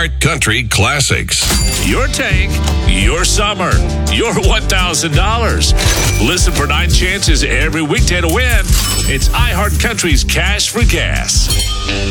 iHeart Country Classics. Your tank, your summer, your $1,000. Listen for 9 chances every weekday to win. It's iHeart Country's Cash for Gas.